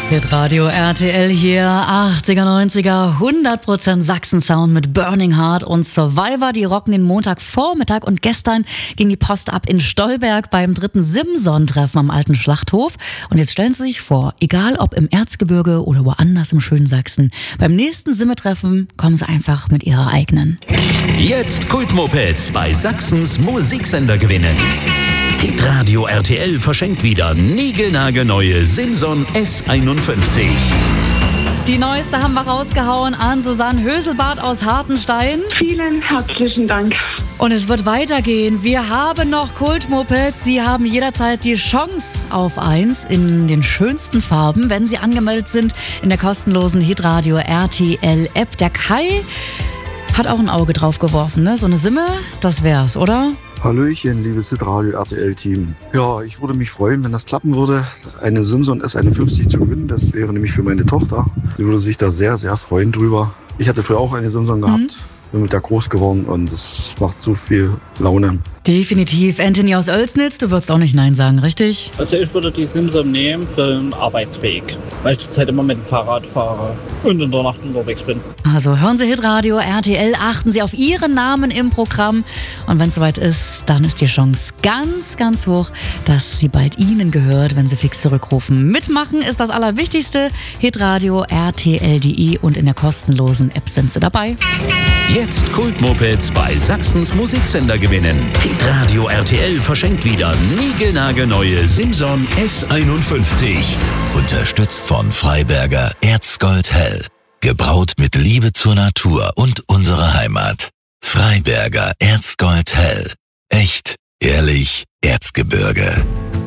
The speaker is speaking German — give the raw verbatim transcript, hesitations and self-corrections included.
Hitradio R T L hier, achtziger, neunziger, hundert Prozent Sachsen-Sound mit Burning Heart und Survivor. Die rocken den Montagvormittag und gestern ging die Post ab in Stolberg beim dritten Simson-Treffen am alten Schlachthof. Und jetzt stellen Sie sich vor, egal ob im Erzgebirge oder woanders im schönen Sachsen, beim nächsten Simme-Treffen kommen Sie einfach mit Ihrer eigenen. Jetzt Kultmopeds bei Sachsens Musiksender gewinnen. Hitradio R T L verschenkt wieder niegelnagelneue Simson S einundfünfzig. Die neueste haben wir rausgehauen an Susanne Höselbart aus Hartenstein. Vielen herzlichen Dank. Und es wird weitergehen. Wir haben noch Kultmopeds. Sie haben jederzeit die Chance auf eins in den schönsten Farben, wenn Sie angemeldet sind in der kostenlosen Hitradio R T L App. Der Kai hat auch ein Auge drauf geworfen, ne? So eine Simme, das wär's, oder? Hallöchen, liebes Hitradio R T L-Team. Ja, ich würde mich freuen, wenn das klappen würde, eine Simson S einundfünfzig zu gewinnen. Das wäre nämlich für meine Tochter. Sie würde sich da sehr, sehr freuen drüber. Ich hatte früher auch eine Simson gehabt, mhm. bin mit der groß geworden und es macht so viel Laune. Definitiv. Anthony aus Oelsnitz, du würdest auch nicht Nein sagen, richtig? Also ich würde die Simson nehmen für den Arbeitsweg, weil ich zurzeit immer mit dem Fahrrad fahre und in der Nacht unterwegs bin. Also hören Sie Hitradio R T L, achten Sie auf Ihren Namen im Programm und wenn es soweit ist, dann ist die Chance ganz, ganz hoch, dass sie bald Ihnen gehört, wenn Sie fix zurückrufen. Mitmachen ist das Allerwichtigste. Hitradio R T L punkt de und in der kostenlosen App sind Sie dabei. Jetzt Kultmopeds bei Sachsens Musiksender gewinnen. Hitradio R T L verschenkt wieder niegelnagelneue Simson S einundfünfzig. Unterstützt von Freiberger Erzgold Hell. Gebraut mit Liebe zur Natur und unserer Heimat. Freiberger Erzgold Hell. Echt, ehrlich, Erzgebirge.